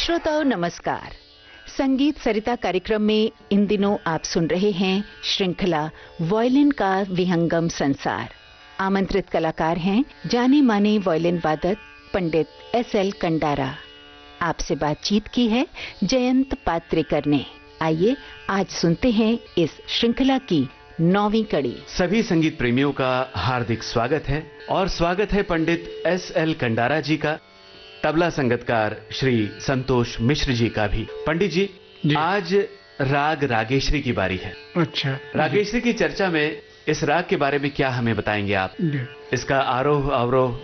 श्रोताओं नमस्कार। संगीत सरिता कार्यक्रम में इन दिनों आप सुन रहे हैं श्रृंखला वायलिन का विहंगम संसार। आमंत्रित कलाकार हैं जाने माने वायलिन वादक पंडित एस.एल. कंडारा। आपसे बातचीत की है जयंत पात्रेकर ने। आइए आज सुनते हैं इस श्रृंखला की 9वीं कड़ी। सभी संगीत प्रेमियों का हार्दिक स्वागत है और स्वागत है पंडित एस.एल. कंडारा जी का, तबला संगतकार श्री संतोष मिश्र जी का भी। पंडित जी, आज राग रागेश्वरी की बारी है। अच्छा, रागेश्वरी की चर्चा में इस राग के बारे में क्या हमें बताएंगे आप? इसका आरोह अवरोह